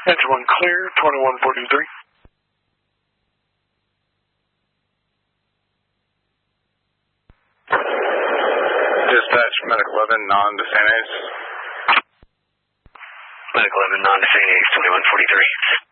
Engine 1 clear, 2143. Dispatch, Medic 11, non-DeSantis. Medic 11, non-DeSantis, 2143.